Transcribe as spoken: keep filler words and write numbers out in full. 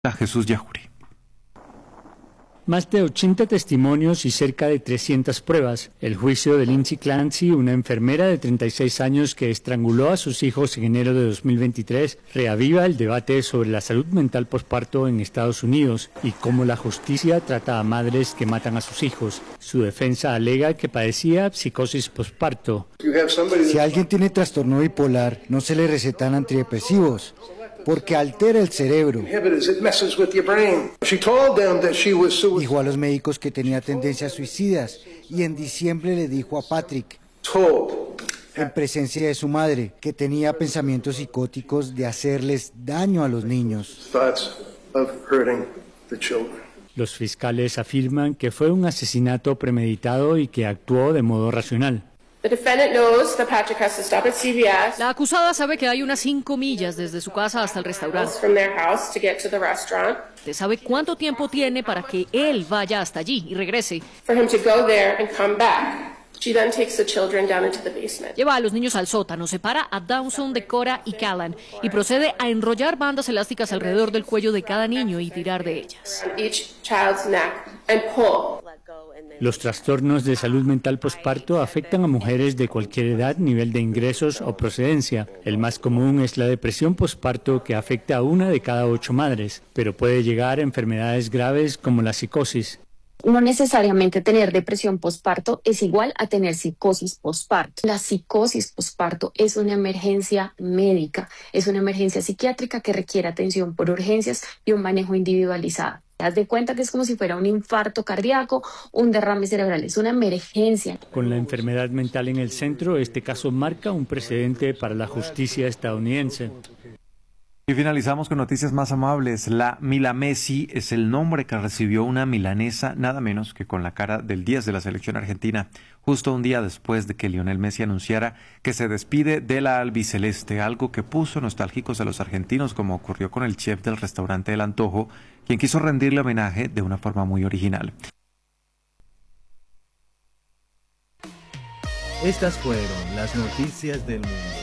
Jesús Yajuri. Más de ochenta testimonios y cerca de trescientas pruebas. El juicio de Lindsay Clancy, una enfermera de treinta y seis años que estranguló a sus hijos en enero de dos mil veintitrés, reaviva el debate sobre la salud mental posparto en Estados Unidos y cómo la justicia trata a madres que matan a sus hijos. Su defensa alega que padecía psicosis posparto. Si alguien tiene trastorno bipolar, no se le recetan antidepresivos, porque altera el cerebro. Dijo a los médicos que tenía tendencias suicidas y en diciembre le dijo a Patrick, en presencia de su madre, que tenía pensamientos psicóticos de hacerles daño a los niños. Los fiscales afirman que fue un asesinato premeditado y que actuó de modo racional. La acusada sabe que hay unas cinco millas desde su casa hasta el restaurante. Usted sabe cuánto tiempo tiene para que él vaya hasta allí y regrese. Lleva a los niños al sótano, separa a Dawson de Cora y Callan y procede a enrollar bandas elásticas alrededor del cuello de cada niño y tirar de ellas. Los trastornos de salud mental posparto afectan a mujeres de cualquier edad, nivel de ingresos o procedencia. El más común es la depresión posparto, que afecta a una de cada ocho madres, pero puede llegar a enfermedades graves como la psicosis. No necesariamente tener depresión posparto es igual a tener psicosis posparto. La psicosis posparto es una emergencia médica, es una emergencia psiquiátrica que requiere atención por urgencias y un manejo individualizado. Haz de cuenta que es como si fuera un infarto cardíaco, un derrame cerebral, es una emergencia. Con la enfermedad mental en el centro, este caso marca un precedente para la justicia estadounidense. Y finalizamos con noticias más amables. La Milamesi es el nombre que recibió una milanesa, nada menos que con la cara del diez de la selección argentina, justo un día después de que Lionel Messi anunciara que se despide de la albiceleste, algo que puso nostálgicos a los argentinos, como ocurrió con el chef del restaurante El Antojo, quien quiso rendirle homenaje de una forma muy original. Estas fueron las noticias del mundo.